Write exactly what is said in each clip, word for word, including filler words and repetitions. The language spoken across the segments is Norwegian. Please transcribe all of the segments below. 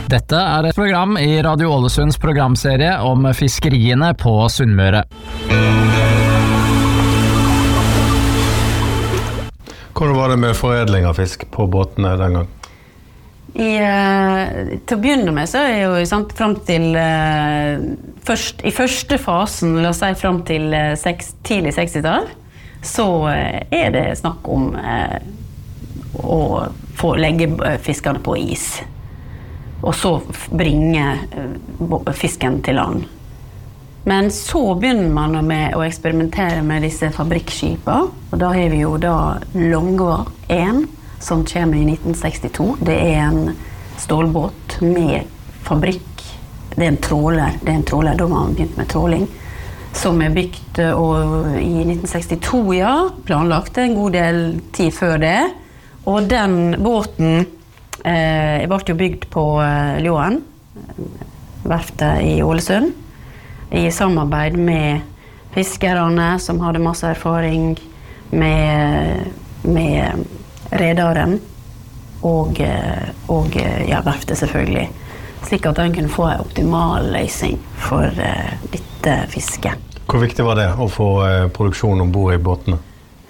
Dette er et program i Radio Ålesunds programserie om fiskeriene på Sunnmøre. Hvordan var det med foredling av fisk på båtene den gang? I, uh, til å begynne med så er jo sant, frem til uh, først, i første fasen, la oss si frem til uh, seks, tidlig sekstitall, så uh, er det snakk om uh, å få legge fiskene på is og så bringe uh, fisken til land. Men så begynner man med å eksperimentere med disse fabrikkskipene, og da har vi jo da Longva én, som kommer i nitten sekstito. Det er en stålbåt med fabrikk. Det er en tråler, det er en tråler, da man begynt med tråling, som er bygd og, i nitten sekstito, ja, planlagt en god del tid før det. Og den båten eh, ble jo bygd på eh, Ljåen, verftet i Ålesund, i samarbeid med fiskerne som hadde masse erfaring med, med redaren og, og ja, verftet selvfølgelig, slik at den kunne få en optimal løsning for uh, dette fisket. Hvor viktig var det å få uh, produksjon ombord i båtene?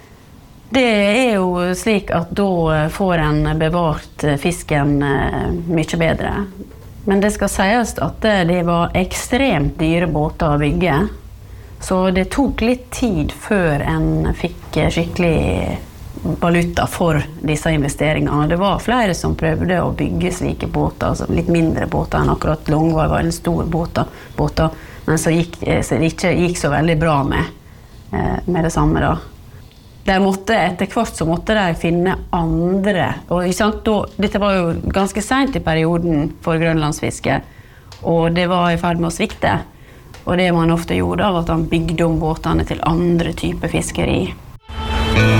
Det er jo slik at da får en bevart fisken uh, mye bedre. Men det skal sies at det var ekstremt dyre båter å bygge, så det tok litt tid før en fikk skikkelig valuta for disse investeringene. Det var flere som prøvde å bygge slike båter, altså litt mindre båter enn akkurat Longva var en stor båter, båter men så gikk så det ikke gikk så veldig bra med, med det samme da. De måtte, etter hvert så måtte de finne andre, og ikke sant, da, dette var jo ganske sent i perioden for grønlandsfiske, og det var i ferd med å svikte, og det man ofte gjorde av at han bygde om båtene til andre typer fiskeri.